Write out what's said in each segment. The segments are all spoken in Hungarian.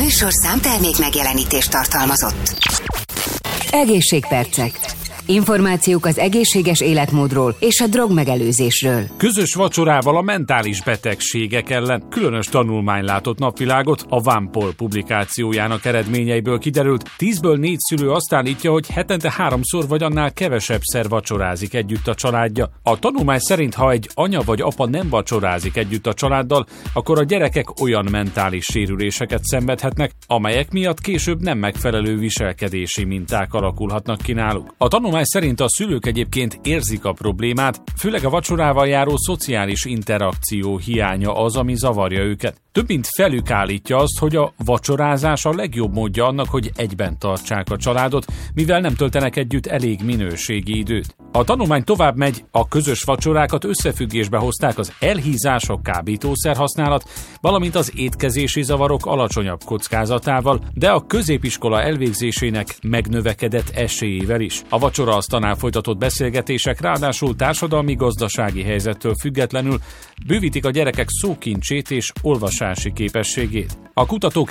műsor számtermék megjelenítést tartalmazott. Egészségpercek. Információk az egészséges életmódról és a drogmegelőzésről. Közös vacsorával a mentális betegségek ellen különös tanulmány látott napvilágot. A VAMPOL publikációjának eredményeiből kiderült, 10-ből 4 szülő azt állítja, hogy hetente 3-szor vagy annál kevesebbszer vacsorázik együtt a családja. A tanulmány szerint, ha egy anya vagy apa nem vacsorázik együtt a családdal, akkor a gyerekek olyan mentális sérüléseket szenvedhetnek, amelyek miatt később nem megfelelő viselkedési minták alakulhatnak ki náluk. A tanulmány szerint a szülők egyébként érzik a problémát, főleg a vacsorával járó szociális interakció hiánya az, ami zavarja őket. Több mint felük állítja azt, hogy a vacsorázás a legjobb módja annak, hogy egyben tartsák a családot, mivel nem töltenek együtt elég minőségi időt. A tanulmány tovább megy, a közös vacsorákat összefüggésbe hozták az elhízás, a kábítószer használat, valamint az étkezési zavarok alacsonyabb kockázatával, de a középiskola elvégzésének megnövekedett esélyével is. A vacsoraasztalnál folytatott beszélgetések ráadásul társadalmi-gazdasági helyzettől függetlenül bővítik a gyerekek szókincsét és olvasási képességét. A kutatók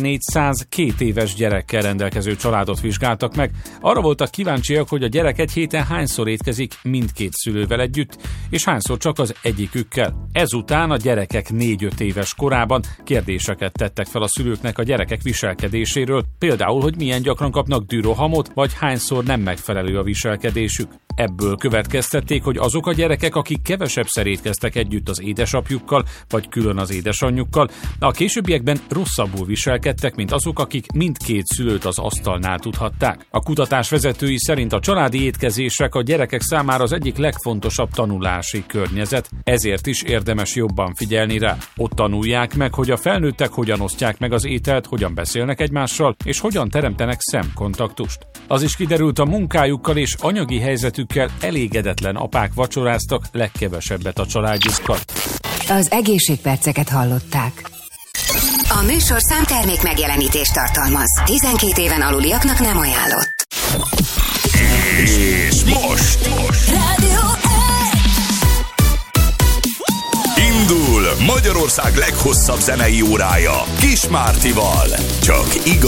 1402 éves gyerekkel rendelkező családot vizsgáltak meg. Arra voltak kíváncsiak, hogy a gyerek egy héten hányszor étkezik mindkét szülővel együtt, és hányszor csak az egyikükkel. Ezután a gyerekek 4-5 éves korában kérdéseket tettek fel a szülőknek a gyerekek viselkedéséről, például, hogy milyen gyakran kapnak dűrohamot, vagy hányszor nem megfelelő a viselkedésük. Ebből következtették, hogy azok a gyerekek, akik kevesebbszer étkeztek együtt az édesapjukkal, vagy külön az édesanyjukkal, a későbbiekben rosszabbul viselkedtek, mint azok, akik mindkét szülőt az asztalnál tudhatták. A kutatás vezetői szerint a családi étkezések a gyerekek számára az egyik legfontosabb tanulási környezet, ezért is érdemes jobban figyelni rá. Ott tanulják meg, hogy a felnőttek hogyan osztják meg az ételt, hogyan beszélnek egymással, és hogyan teremtenek szemkontaktust. Az is kiderült, a munkájukkal és anyagi helyzetükkel elégedetlen apák vacsoráztak legkevesebbet a családjukkal. Az egészségperceket hallották. A műsor számtermék megjelenítést tartalmaz. 12 éven aluliaknak nem ajánlott. És most Rádió indul Magyarország leghosszabb zenei órája Kis Mártival. Csak igaz.